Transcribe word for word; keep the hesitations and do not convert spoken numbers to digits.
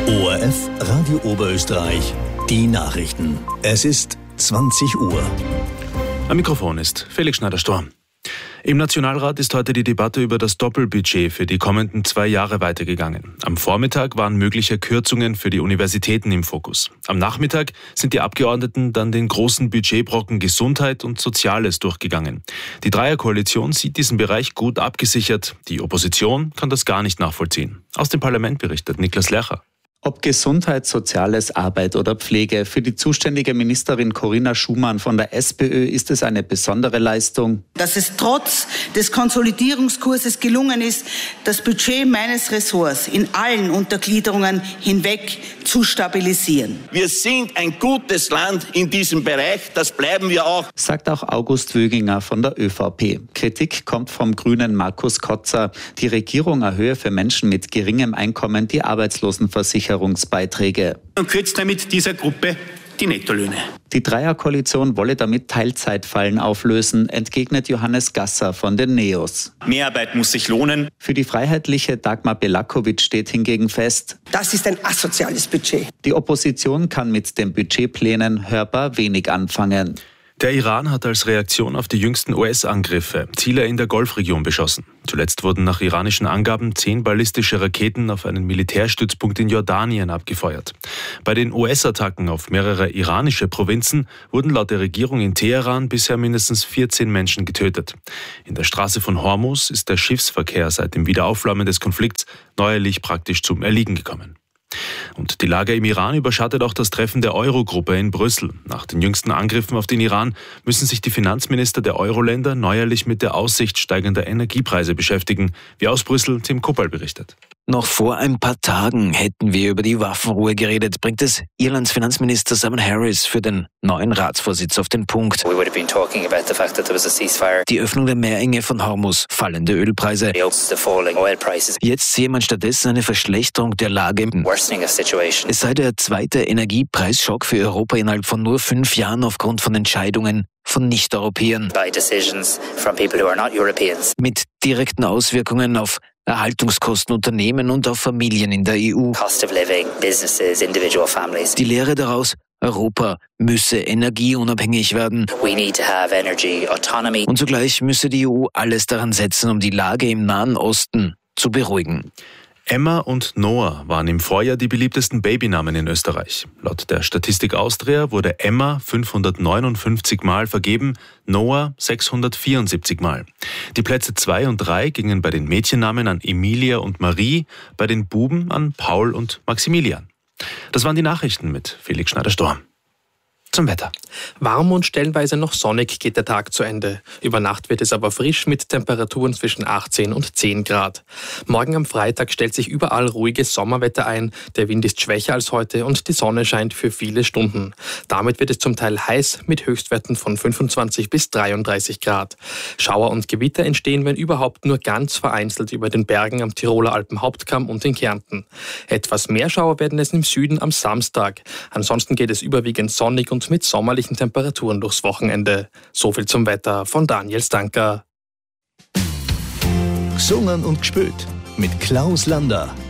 O R F Radio Oberösterreich, die Nachrichten. Es ist zwanzig Uhr. Am Mikrofon ist Felix Schneider-Storm. Im Nationalrat ist heute die Debatte über das Doppelbudget für die kommenden zwei Jahre weitergegangen. Am Vormittag waren mögliche Kürzungen für die Universitäten im Fokus. Am Nachmittag sind die Abgeordneten dann den großen Budgetbrocken Gesundheit und Soziales durchgegangen. Die Dreierkoalition sieht diesen Bereich gut abgesichert. Die Opposition kann das gar nicht nachvollziehen. Aus dem Parlament berichtet Niklas Lercher. Ob Gesundheit, Soziales, Arbeit oder Pflege, für die zuständige Ministerin Corinna Schumann von der SPÖ ist es eine besondere Leistung. Dass es trotz des Konsolidierungskurses gelungen ist, das Budget meines Ressorts in allen Untergliederungen hinweg zu stabilisieren. Wir sind ein gutes Land in diesem Bereich, das bleiben wir auch. Sagt auch August Wöginger von der ÖVP. Kritik kommt vom Grünen Markus Kotzer. Die Regierung erhöhe für Menschen mit geringem Einkommen die Arbeitslosenversicherung. Beiträge. Und kürzt damit dieser Gruppe die Nettolöhne. Die Dreierkoalition wolle damit Teilzeitfallen auflösen, entgegnet Johannes Gasser von den Neos. Mehrarbeit muss sich lohnen. Für die Freiheitliche Dagmar Belakovic steht hingegen fest: Das ist ein asoziales Budget. Die Opposition kann mit den Budgetplänen hörbar wenig anfangen. Der Iran hat als Reaktion auf die jüngsten U S-Angriffe Ziele in der Golfregion beschossen. Zuletzt wurden nach iranischen Angaben zehn ballistische Raketen auf einen Militärstützpunkt in Jordanien abgefeuert. Bei den U S-Attacken auf mehrere iranische Provinzen wurden laut der Regierung in Teheran bisher mindestens vierzehn Menschen getötet. In der Straße von Hormuz ist der Schiffsverkehr seit dem Wiederaufflammen des Konflikts neuerlich praktisch zum Erliegen gekommen. Und die Lage im Iran überschattet auch das Treffen der Euro-Gruppe in Brüssel. Nach den jüngsten Angriffen auf den Iran müssen sich die Finanzminister der Euro-Länder neuerlich mit der Aussicht steigender Energiepreise beschäftigen, wie aus Brüssel Tim Kuppel berichtet. Noch vor ein paar Tagen hätten wir über die Waffenruhe geredet, bringt es Irlands Finanzminister Simon Harris für den neuen Ratsvorsitz auf den Punkt. Die Öffnung der Meerenge von Hormuz, fallende Ölpreise. Jetzt sehe man stattdessen eine Verschlechterung der Lage. Es sei der zweite Energiepreisschock für Europa innerhalb von nur fünf Jahren aufgrund von Entscheidungen von Nicht-Europäern. Mit direkten Auswirkungen auf Erhaltungskosten, Unternehmen und auf Familien in der E U. Cost of living, businesses, individual families. Die Lehre daraus: Europa müsse energieunabhängig werden. We need to have energy autonomy. Und zugleich müsse die E U alles daran setzen, um die Lage im Nahen Osten zu beruhigen. Emma und Noah waren im Vorjahr die beliebtesten Babynamen in Österreich. Laut der Statistik Austria wurde Emma fünfhundertneunundfünfzig Mal vergeben, Noah sechshundertvierundsiebzig Mal. Die Plätze zwei und drei gingen bei den Mädchennamen an Emilia und Marie, bei den Buben an Paul und Maximilian. Das waren die Nachrichten mit Felix Schneider-Storm. Zum Wetter. Warm und stellenweise noch sonnig geht der Tag zu Ende. Über Nacht wird es aber frisch mit Temperaturen zwischen achtzehn und zehn Grad. Morgen am Freitag stellt sich überall ruhiges Sommerwetter ein. Der Wind ist schwächer als heute und die Sonne scheint für viele Stunden. Damit wird es zum Teil heiß mit Höchstwerten von fünfundzwanzig bis dreiunddreißig Grad. Schauer und Gewitter entstehen, wenn überhaupt, nur ganz vereinzelt über den Bergen am Tiroler Alpenhauptkamm und in Kärnten. Etwas mehr Schauer werden es im Süden am Samstag. Ansonsten geht es überwiegend sonnig und mit sommerlichen Temperaturen durchs Wochenende. So viel zum Wetter von Daniel Stanker. Gesungen und gespielt mit Klaus Lander.